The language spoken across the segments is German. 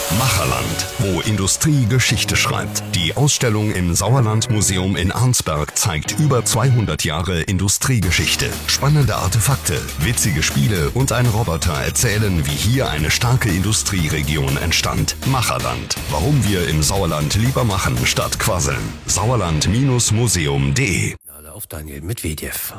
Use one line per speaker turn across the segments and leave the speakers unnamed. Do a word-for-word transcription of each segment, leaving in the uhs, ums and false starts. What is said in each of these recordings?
Macherland, wo Industrie Geschichte schreibt. Die Ausstellung im Sauerland-Museum in Arnsberg zeigt über zweihundert Jahre Industriegeschichte. Spannende Artefakte, witzige Spiele und ein Roboter erzählen, wie hier eine starke Industrieregion entstand. Macherland, warum wir im Sauerland lieber machen statt quasseln. Sauerland Museum punkt de.
Auf Daniel Medvedev.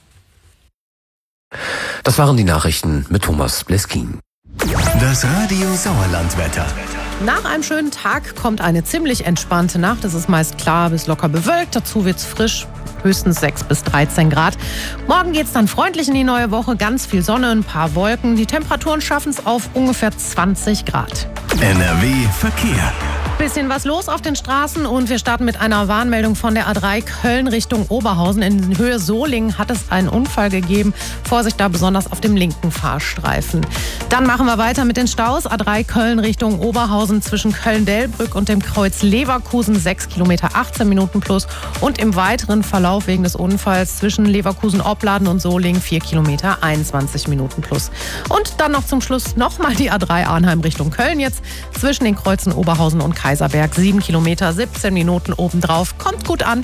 Das waren die Nachrichten mit Thomas Bleskin.
Das Radio Sauerland-Wetter.
Nach einem schönen Tag kommt eine ziemlich entspannte Nacht. Es ist meist klar bis locker bewölkt. Dazu wird's frisch. Höchstens sechs bis dreizehn Grad. Morgen geht's dann freundlich in die neue Woche. Ganz viel Sonne, ein paar Wolken. Die Temperaturen schaffen es auf ungefähr zwanzig Grad.
N R W Verkehr.
Bisschen was los auf den Straßen und wir starten mit einer Warnmeldung von der A drei Köln Richtung Oberhausen. In Höhe Solingen hat es einen Unfall gegeben. Vorsicht da besonders auf dem linken Fahrstreifen. Dann machen wir weiter mit den Staus. A drei Köln Richtung Oberhausen zwischen Köln-Delbrück und dem Kreuz Leverkusen sechs Kilometer achtzehn Minuten plus. Und im weiteren Verlauf wegen des Unfalls zwischen Leverkusen-Opladen und Solingen vier Kilometer einundzwanzig Minuten plus. Und dann noch zum Schluss nochmal die A drei Arnheim Richtung Köln jetzt zwischen den Kreuzen Oberhausen und Kaiserberg sieben Kilometer, siebzehn Minuten obendrauf. Kommt gut an.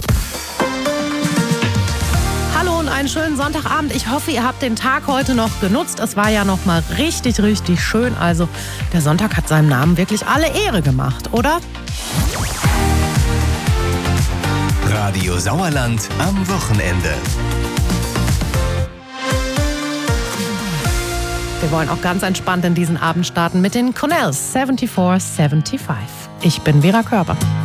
Hallo und einen schönen Sonntagabend. Ich hoffe, ihr habt den Tag heute noch genutzt. Es war ja noch mal richtig, richtig schön. Also der Sonntag hat seinem Namen wirklich alle Ehre gemacht, oder?
Radio Sauerland am Wochenende.
Wir wollen auch ganz entspannt in diesen Abend starten mit den Cornells vierundsiebzig fünfundsiebzig. Ich bin Vera Körber.